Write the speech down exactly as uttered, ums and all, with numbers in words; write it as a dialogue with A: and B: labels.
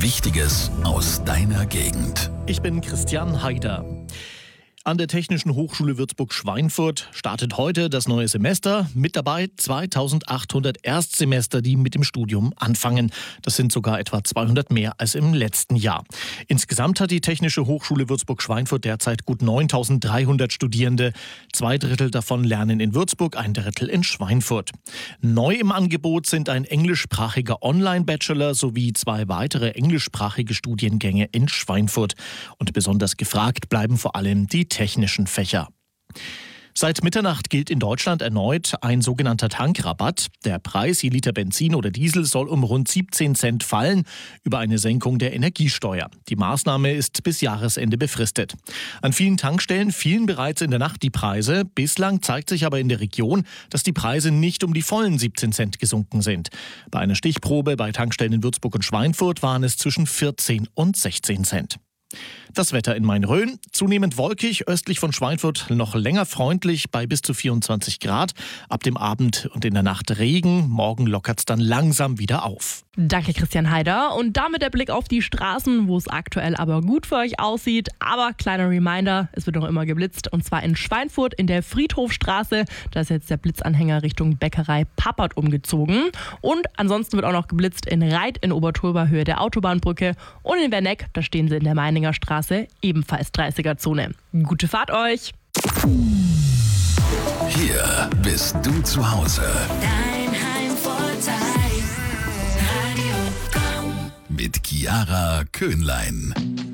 A: Wichtiges aus deiner Gegend.
B: Ich bin Christian Haider. An der Technischen Hochschule Würzburg-Schweinfurt startet heute das neue Semester. Mit dabei zweitausendachthundert Erstsemester, die mit dem Studium anfangen. Das sind sogar etwa zweihundert mehr als im letzten Jahr. Insgesamt hat die Technische Hochschule Würzburg-Schweinfurt derzeit gut neuntausenddreihundert Studierende. Zwei Drittel davon lernen in Würzburg, ein Drittel in Schweinfurt. Neu im Angebot sind ein englischsprachiger Online-Bachelor sowie zwei weitere englischsprachige Studiengänge in Schweinfurt. Und besonders gefragt bleiben vor allem die technischen Fächer. Seit Mitternacht gilt in Deutschland erneut ein sogenannter Tankrabatt. Der Preis je Liter Benzin oder Diesel soll um rund siebzehn Cent fallen, über eine Senkung der Energiesteuer. Die Maßnahme ist bis Jahresende befristet. An vielen Tankstellen fielen bereits in der Nacht die Preise. Bislang zeigt sich aber in der Region, dass die Preise nicht um die vollen siebzehn Cent gesunken sind. Bei einer Stichprobe bei Tankstellen in Würzburg und Schweinfurt waren es zwischen vierzehn und sechzehn Cent. Das Wetter in Main-Rhön, zunehmend wolkig, östlich von Schweinfurt noch länger freundlich bei bis zu vierundzwanzig Grad. Ab dem Abend und in der Nacht Regen, morgen lockert es dann langsam wieder auf.
C: Danke Christian Haider und damit der Blick auf die Straßen, wo es aktuell aber gut für euch aussieht. Aber kleiner Reminder, es wird noch immer geblitzt und zwar in Schweinfurt in der Friedhofstraße. Da ist jetzt der Blitzanhänger Richtung Bäckerei Pappert umgezogen. Und ansonsten wird auch noch geblitzt in Reit in Oberturba Höhe der Autobahnbrücke und in Werneck, da stehen sie in der Meininger Straße, ebenfalls dreißiger-Zone. Gute Fahrt euch!
A: Hier bist du zu Hause.
D: Dein Heimvorteil. Radio Komm.
A: Mit Chiara Köhnlein.